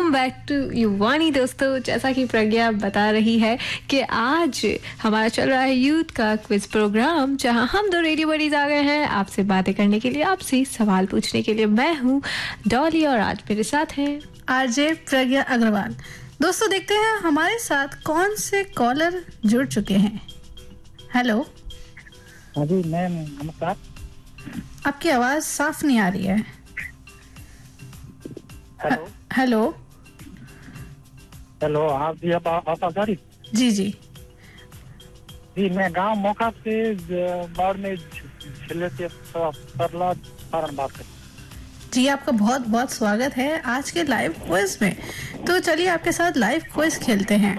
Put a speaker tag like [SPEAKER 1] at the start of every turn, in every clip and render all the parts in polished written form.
[SPEAKER 1] Welcome back to युवानी। दोस्तों, जैसा कि प्रज्ञा बता रही है कि आज हमारा चल रहा है यूथ का क्विज प्रोग्राम, जहां हम दो रेडियो बडीज आ गए हैं आपसे बातें करने के लिए, आपसे सवाल पूछने के लिए। मैं हूं डॉली और आज मेरे साथ हैं
[SPEAKER 2] आरजे प्रज्ञा अग्रवाल। दोस्तों, देखते हैं हमारे साथ कौन से कॉलर जुड़ चुके हैं। हेलो।
[SPEAKER 3] हाँ जी मैम, नमस्कार।
[SPEAKER 2] आपकी आवाज साफ नहीं आ रही है।
[SPEAKER 3] Hello
[SPEAKER 2] hello.
[SPEAKER 3] हेलो, हाँ जी, आप आ रही?
[SPEAKER 2] जी जी।
[SPEAKER 3] जी, मैं गांव मोखा से बाढ़ में जिले से प्रहलाद सारण बात कर।
[SPEAKER 2] जी, आपका बहुत बहुत स्वागत है आज के लाइव क्विज में। तो चलिए आपके साथ लाइव क्विज खेलते हैं।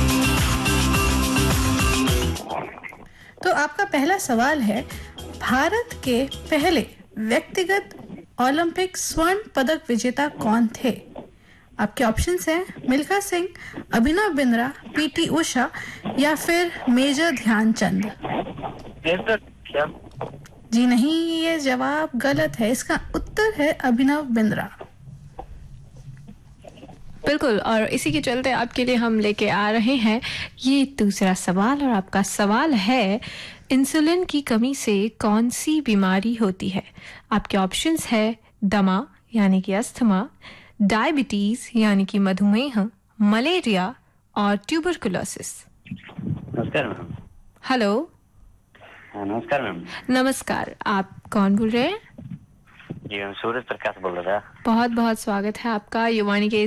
[SPEAKER 2] तो आपका पहला सवाल है, भारत के पहले व्यक्तिगत ओलंपिक स्वर्ण पदक विजेता कौन थे? आपके ऑप्शंस हैं मिल्खा सिंह, अभिनव बिंद्रा, पीटी उषा या फिर मेजर ध्यानचंद।
[SPEAKER 3] क्या?
[SPEAKER 2] जी नहीं, ये जवाब गलत है। इसका उत्तर है अभिनव बिंद्रा।
[SPEAKER 1] बिल्कुल, और इसी के चलते आपके लिए हम लेके आ रहे हैं ये दूसरा सवाल। और आपका सवाल है, इंसुलिन की कमी से कौन सी बीमारी होती है? आपके ऑप्शंस है दमा यानी कि अस्थमा, डायबिटीज यानी कि मधुमेह, मलेरिया और ट्यूबरकुलोसिस।
[SPEAKER 4] नमस्कार मैम।
[SPEAKER 1] हेलो।
[SPEAKER 4] हाँ, नमस्कार मैम।
[SPEAKER 1] नमस्कार, आप कौन बोल रहे हैं?
[SPEAKER 4] जी, मैं सूरज प्रकाश बोल रहा था।
[SPEAKER 1] बहुत बहुत स्वागत है आपका युवानी के